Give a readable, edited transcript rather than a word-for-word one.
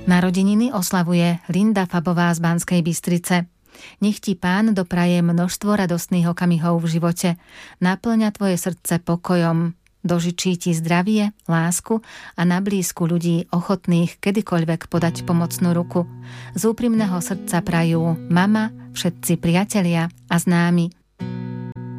Narodeniny oslavuje Linda Fabová z Banskej Bystrice. Nech ti Pán dopraje množstvo radostných okamihov v živote. Naplňa tvoje srdce pokojom. Dožičí ti zdravie, lásku a na blízku ľudí ochotných kedykoľvek podať pomocnú ruku. Z úprimného srdca prajú mama, všetci priatelia a známi.